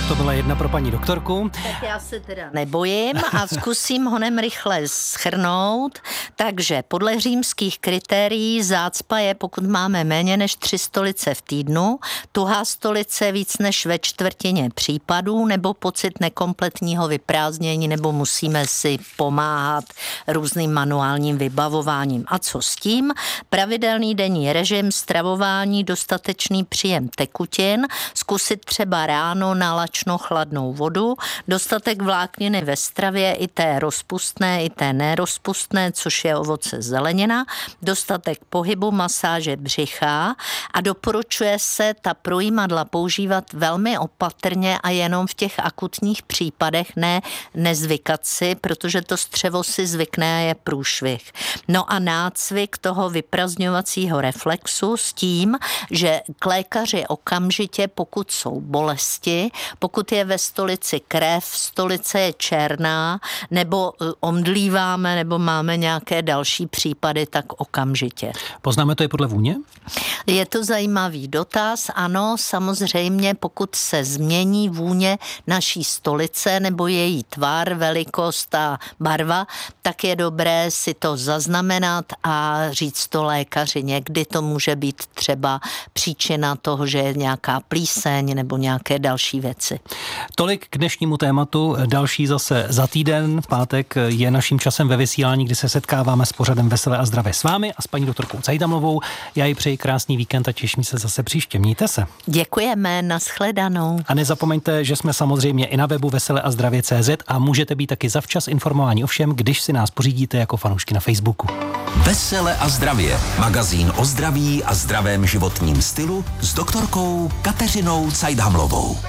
Tak to byla jedna pro paní doktorku. Tak já se teda nebojím a zkusím honem rychle shrnout. Takže podle římských kritérií zácpa je, pokud máme méně než 3 stolice v týdnu, tuhá stolice víc než ve čtvrtině případů, nebo pocit nekompletního vyprázdnění, nebo musíme si pomáhat různým manuálním vybavováním. A co s tím? Pravidelný denní režim, stravování, dostatečný příjem tekutin, zkusit třeba ráno na lačno chladnou vodu, dostatek vlákniny ve stravě, i té rozpustné, i té nerozpustné, což je ovoce, zelenina, dostatek pohybu, masáže břicha a doporučuje se ta projímadla používat velmi opatrně a jenom v těch akutních případech, ne nezvykat si, protože to střevo si zvykne a je průšvih. No a nácvik toho vyprazňovacího reflexu s tím, že k lékaři okamžitě, pokud jsou bolesti, pokud je ve stolici krev, stolice je černá, nebo omdlíváme, nebo máme nějaké další případy, tak okamžitě. Poznáme to i podle vůně? Je to zajímavý dotaz, ano, samozřejmě, pokud se změní vůně naší stolice nebo její tvar, velikost a barva, tak je dobré si to zaznamenat a říct to lékaři. Někdy to může být třeba příčina toho, že je nějaká plíseň nebo nějaké další věci. Tolik k dnešnímu tématu, další zase za týden. V pátek je naším časem ve vysílání, kdy se setkáváme s pořadem Veselé a zdravě s vámi a s paní doktorkou Cajdamlovou. Já jí přeji krásný víkend a těším se zase příště. Mějte se. Děkujeme, nashledanou. A nezapomeňte, že jsme samozřejmě i na webu veseleazdravě.cz a můžete být taky zavčas informováni o všem, když si nás pořídíte jako fanoušky na Facebooku. Vesele a zdravě. Magazín o zdraví a zdravém životním stylu s doktorkou Kateřinou Cajdhamlovou.